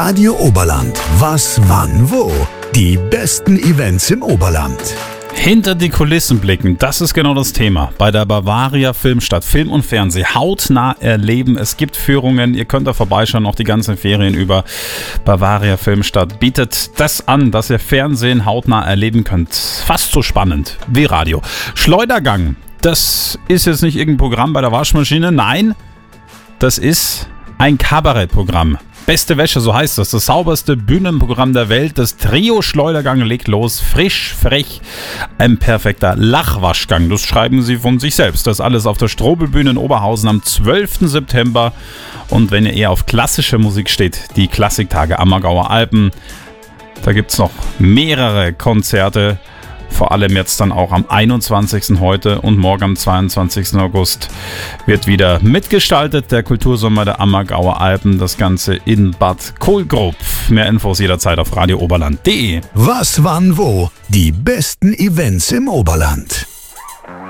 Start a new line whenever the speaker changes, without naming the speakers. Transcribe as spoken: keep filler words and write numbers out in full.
Radio Oberland. Was, wann, wo? Die besten Events im Oberland.
Hinter die Kulissen blicken, das ist genau das Thema. Bei der Bavaria Filmstadt. Film und Fernsehen hautnah erleben. Es gibt Führungen, ihr könnt da vorbeischauen, auch die ganzen Ferien über. Bavaria Filmstadt bietet das an, dass ihr Fernsehen hautnah erleben könnt. Fast so spannend wie Radio. Schleudergang, das ist jetzt nicht irgendein Programm bei der Waschmaschine. Nein, das ist ein Kabarettprogramm. Beste Wäsche, so heißt das. Das sauberste Bühnenprogramm der Welt. Das Trio Schleudergang legt los. Frisch, frech, ein perfekter Lachwaschgang. Das schreiben sie von sich selbst. Das alles auf der Strobelbühne in Oberhausen am zwölften September. Und wenn ihr eher auf klassische Musik steht, die Klassiktage Ammergauer Alpen. Da gibt es noch mehrere Konzerte. Vor allem jetzt dann auch am einundzwanzigsten heute und morgen am zweiundzwanzigsten August wird wieder mitgestaltet. Der Kultursommer der Ammergauer Alpen, das Ganze in Bad Kohlgrub. Mehr Infos jederzeit auf radio oberland punkt de.
Was, wann, wo? Die besten Events im Oberland.